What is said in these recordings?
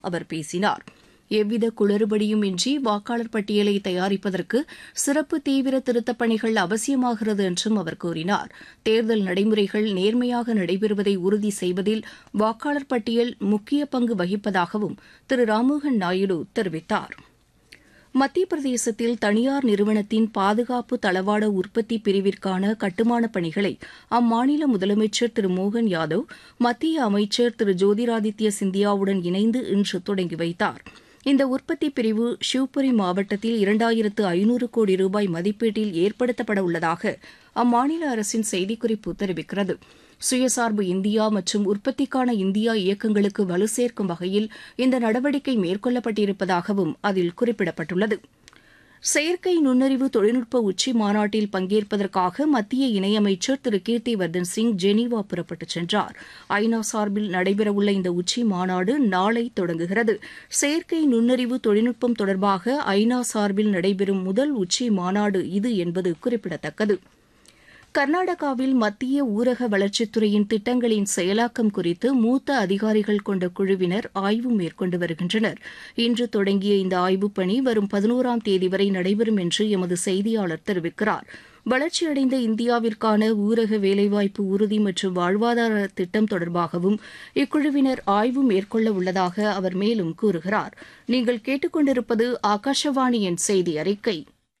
அவர் பேசினார். எவ்வித குளறுபடியும் இன்றி வாக்காளர் பட்டியலை தயாரிப்பதற்கு சிறப்பு தீவிர திருத்தப் பணிகள் அவசியமாகிறது என்றும் அவர் கூறினார். தேர்தல் நடைமுறைகள் நேர்மையாக நடைபெறுவதை உறுதி செய்வதில் வாக்காளர் பட்டியல் முக்கிய பங்கு வகிப்பதாகவும் திரு ராம்மோகன் நாயுடு தெரிவித்தார். மத்திய பிரதேசத்தில் தனியார் நிறுவனத்தின் பாதுகாப்பு தளவாட உற்பத்தி பிரிவிற்கான கட்டுமானப் பணிகளை அம்மாநில முதலமைச்சர் திரு மோகன் யாதவ் மத்திய அமைச்சர் திரு ஜோதிராதித்ய சிந்தியாவுடன் இணைந்து இன்று தொடங்கி வைத்தார். இந்த உற்பத்தி பிரிவு ஷிவ்புரி மாவட்டத்தில் 2500 கோடி ரூபாய் மதிப்பீட்டில் ஏற்படுத்தப்பட உள்ளதாக அம்மாநில அரசின் செய்திக்குறிப்பு தெரிவிக்கிறது. சுயசார்பு இந்தியா மற்றும் உற்பத்திக்கான இந்தியா இயக்கங்களுக்கு வலு சேர்க்கும் வகையில் இந்த நடவடிக்கை மேற்கொள்ளப்பட்டிருப்பதாகவும் அதில் குறிப்பிடப்பட்டுள்ளது. செயற்கை நுண்ணறிவு தொழில்நுட்ப உச்சி மாநாட்டில் பங்கேற்பதற்காக மத்திய இணையமைச்சர் திரு கீர்த்திவர்தன் சிங் ஜெனீவா புறப்பட்டுச் சென்றார். ஐநா சார்பில் நடைபெறவுள்ள இந்த உச்சி மாநாடு நாளை தொடங்குகிறது. செயற்கை நுண்ணறிவு தொழில்நுட்பம் தொடர்பாக ஐநா சார்பில் நடைபெறும் முதல் உச்சி மாநாடு இது என்பது குறிப்பிடத்தக்கது. கர்நாடகாவில் மத்திய ஊரக வளர்ச்சித்துறையின் திட்டங்களின் செயலாக்கம் குறித்து மூத்த அதிகாரிகள் கொண்ட குழுவினர் ஆய்வு மேற்கொண்டு வருகின்றனர். இன்று தொடங்கிய இந்த ஆய்வுப் பணி வரும் 11ஆம் தேதி வரை நடைபெறும் என்று எமது செய்தியாளர் தெரிவிக்கிறார். வளர்ச்சியடைந்த இந்தியாவிற்கான ஊரக வேலைவாய்ப்பு உறுதி மற்றும் வாழ்வாதார திட்டம் தொடர்பாகவும் இக்குழுவினர் ஆய்வு மேற்கொள்ள உள்ளதாக அவர் மேலும் கூறுகிறார். நீங்கள் கேட்டுக்கொண்டிருப்பது ஆகாஷவாணியின் செய்தி அறிக்கை.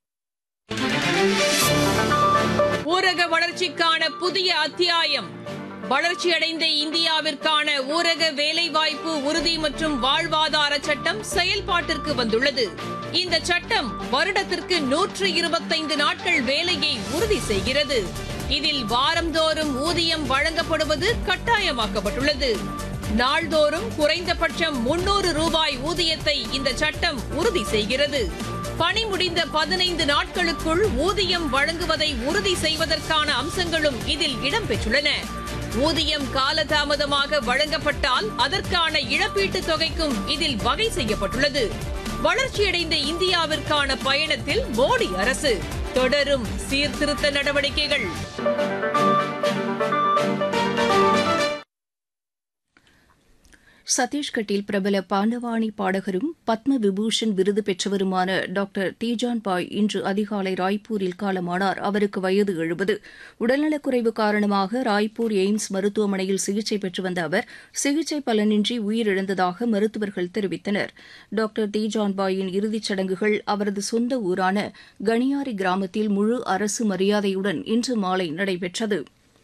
ஊரக வளர்ச்சிக்கான புதிய அத்தியாயம். வளர்ச்சியடைந்த இந்தியாவிற்கான ஊரக வேலைவாய்ப்பு உறுதி மற்றும் வாழ்வாதார சட்டம் செயல்பாட்டிற்கு வந்துள்ளது. இந்த சட்டம் வருடத்திற்கு 125 நாட்கள் வேலையை உறுதி செய்கிறது. இதில் வாரந்தோறும் ஊதியம் வழங்கப்படுவது கட்டாயமாக்கப்பட்டுள்ளது. நாள்தோறும் குறைந்தபட்சம் 300 ரூபாய் ஊதியத்தை இந்த சட்டம் உறுதி செய்கிறது. பணி முடிந்த 15 நாட்களுக்குள் ஊதியம் வழங்குவதை உறுதி செய்வதற்கான அம்சங்களும் இதில் இடம்பெற்றுள்ளன. ஊதியம் காலதாமதமாக வழங்கப்பட்டால் அதற்கான இழப்பீட்டுத் தொகைக்கும் இதில் வகை செய்யப்பட்டுள்ளது. வளர்ச்சியடைந்த இந்தியாவிற்கான பயணத்தில் மோடி அரசு தொடரும் சீர்திருத்த நடவடிக்கைகள். சத்தீஸ்கட்டில் பிரபல பாண்டவாணி பாடகரும் பத்ம விபூஷன் விருது பெற்றவருமான டாக்டர் தீஜான் பாய் இன்று அதிகாலை ராய்ப்பூரில் காலமானார். அவருக்கு வயது 70. உடல்நலக்குறைவு காரணமாக ராய்ப்பூர் எய்ம்ஸ் மருத்துவமனையில் சிகிச்சை பெற்று வந்த அவர் சிகிச்சை பலனின்றி உயிரிழந்ததாக மருத்துவர்கள் தெரிவித்தனர். டாக்டர் தீஜான் பாயின் இறுதிச் சடங்குகள் அவரது சொந்த ஊரான கனியாரி கிராமத்தில் முழு அரசு மரியாதையுடன் இன்று மாலை நடைபெற்றது.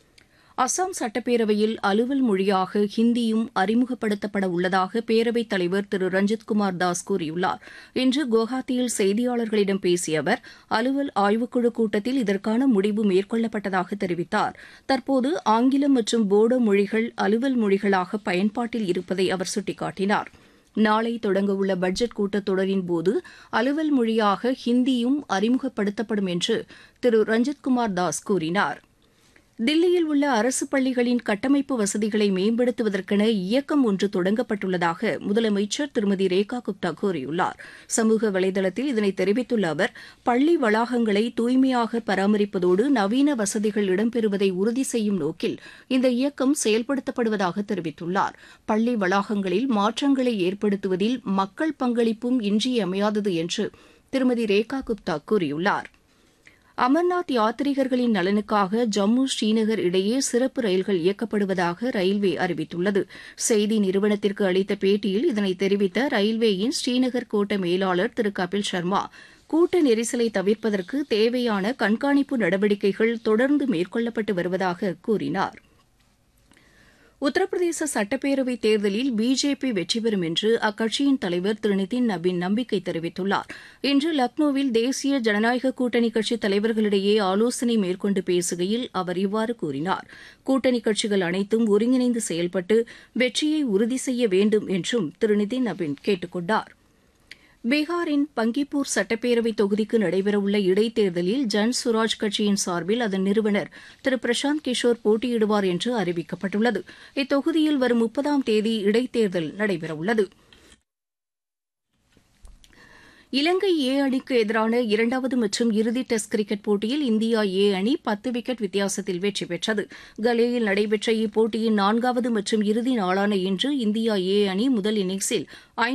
அசாம் சட்டப்பேரவையில் அலுவல் மொழியாக ஹிந்தியும் அறிமுகப்படுத்தப்பட உள்ளதாக பேரவைத் தலைவர் திரு ரஞ்சித்குமார் தாஸ் கூறியுள்ளார். இன்று குவஹாத்தியில் செய்தியாளர்களிடம் பேசிய அவர் அலுவல் ஆய்வுக்குழு கூட்டத்தில் இதற்கான முடிவு மேற்கொள்ளப்பட்டதாக தெரிவித்தார். தற்போது ஆங்கிலம் மற்றும் போடோ மொழிகள் அலுவல் மொழிகளாக பயன்பாட்டில் இருப்பதை அவர் சுட்டிக்காட்டினார். நாளை தொடங்கவுள்ள பட்ஜெட் கூட்டத்தொடரின்போது அலுவல் மொழியாக ஹிந்தியும் அறிமுகப்படுத்தப்படும் என்று திரு ரஞ்சித்குமார் தாஸ் கூறினார். தில்லியில் உள்ள அரசு பள்ளிகளின் கட்டமைப்பு வசதிகளை மேம்படுத்துவதற்கென இயக்கம் ஒன்று தொடங்கப்பட்டுள்ளதாக முதலமைச்சர் திருமதி ரேகா குப்தா கூறியுள்ளார். சமூக வலைதளத்தில் இதனை தெரிவித்துள்ள அவர் பள்ளி வளாகங்களை தூய்மையாக பராமரிப்பதோடு நவீன வசதிகள் இடம்பெறுவதை உறுதி செய்யும் நோக்கில் இந்த இயக்கம் செயல்படுத்தப்படுவதாக தெரிவித்துள்ளார். பள்ளி வளாகங்களில் மாற்றங்களை ஏற்படுத்துவதில் மக்கள் பங்களிப்பும் இன்றியமையாதது என்று திருமதி ரேகா குப்தா கூறியுள்ளார். அமர்நாத் யாத்ரீகர்களின் நலனுக்காக ஜம்மு ஸ்ரீநகர் இடையே சிறப்பு ரயில்கள் இயக்கப்படுவதாக ரயில்வே அறிவித்துள்ளது. செய்தி நிறுவனத்திற்கு அளித்த பேட்டியில் இதனை தெரிவித்த ரயில்வேயின் ஸ்ரீநகர் கோட்ட மேலாளர் திரு கபில் சர்மா கூட்ட நெரிசலை தவிர்ப்பதற்கு தேவையான கண்காணிப்பு நடவடிக்கைகள் தொடர்ந்து மேற்கொள்ளப்பட்டு வருவதாக கூறினார். உத்தரப்பிரதேச சட்டப்பேரவைத் தேர்தலில் பிஜேபி வெற்றி பெறும் என்று அக்கட்சியின் தலைவர் திரு நிதின் நபீன் நம்பிக்கை தெரிவித்துள்ளார். இன்று லக்னோவில் தேசிய ஜனநாயக கூட்டணி கட்சித் தலைவர்களிடையே ஆலோசனை மேற்கொண்டு பேசுகையில் அவர் இவ்வாறு கூறினார். கூட்டணி கட்சிகள் அனைத்தும் ஒருங்கிணைந்து செயல்பட்டு வெற்றியை உறுதி செய்ய வேண்டும் என்றும் திரு நிதின் நபீன் கேட்டுக் கொண்டார். பீகாரின் பங்கிப்பூர் சட்டப்பேரவைத் தொகுதிக்கு நடைபெறவுள்ள இடைத்தேர்தலில் ஜன் சுராஜ் கட்சியின் சார்பில் அதன் நிறுவனர் திரு பிரசாந்த் கிஷோர் போட்டியிடுவார் என்று அறிவிக்கப்பட்டுள்ளது. இத்தொகுதியில் வரும் 30ஆம் தேதி இடைத்தேர்தல் நடைபெறவுள்ளது. இலங்கை ஏ அணிக்கு எதிரான இரண்டாவது மற்றும் இறுதி டெஸ்ட் கிரிக்கெட் போட்டியில் இந்தியா ஏ அணி 10 விக்கெட் வித்தியாசத்தில் வெற்றி பெற்றது. கலேயில் நடைபெற்ற இப்போட்டியின் 4வது மற்றும் இறுதி நாளான இன்று இந்தியா ஏ அணி முதல் இன்னிங்ஸில்